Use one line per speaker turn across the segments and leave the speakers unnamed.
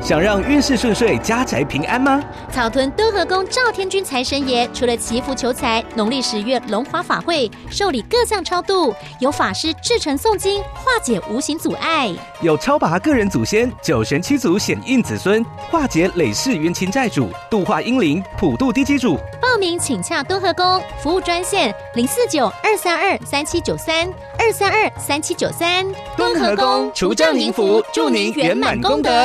想让运势顺遂、家宅平安吗？
草屯敦和宫赵天君财神爷除了祈福求财，农历10月龙华法会受理各项超度，有法师至诚诵经，化解无形阻碍，
有超拔个人祖先、九神七祖显应子孙，化解累世冤亲债主，度化英灵，普渡地基主。
报名请洽敦和宫服务专线049-232-3793，232-3793。
敦和宫除障迎福，祝您圆满功德。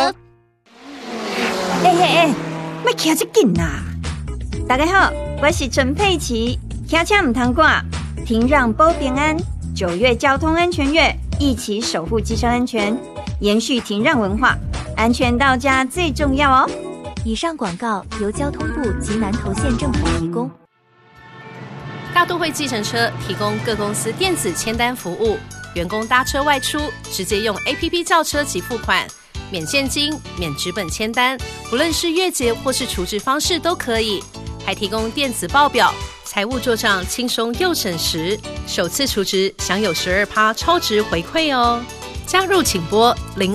要骑这紧啦！大家好，我是陈佩琪，骑车唔通挂，停让保平安。9月交通安全月，一起守护机车安全，延续停让文化，安全到家最重要哦。
以上广告由交通部及南投县政府提供。
大都会计程车提供各公司电子签单服务，员工搭车外出直接用 APP 叫车及付款，免现金、免纸本签单，不论是月结或是储值方式都可以，还提供电子报表，财务做账轻松又省时，首次储值享有12%超值回馈哦。加入请拨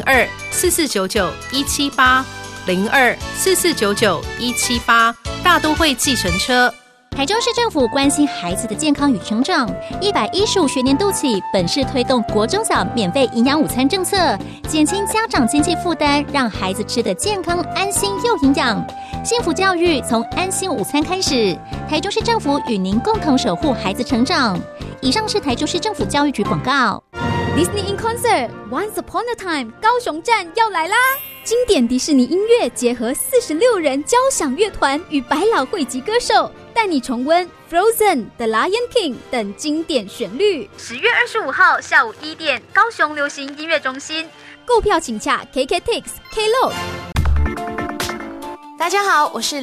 02-4499-178，02-4499-178，大都会计程车。
台中市政府关心孩子的健康与成长，115学年度起，本市推动国中小免费营养午餐政策，减轻家长经济负担，让孩子吃得健康、安心又营养。幸福教育从安心午餐开始，台中市政府与您共同守护孩子成长。以上是台中市政府教育局广告。
Disney in Concert Once Upon a Time 高雄站要来啦！经典迪士尼音乐结合46人交响乐团与百老汇级歌手，带你重温 Frozen、The Lion King 等经典旋律。
10月25号下午1点，高雄流行音乐中心。
购票请洽 KKTix、Klook。
大家好，我是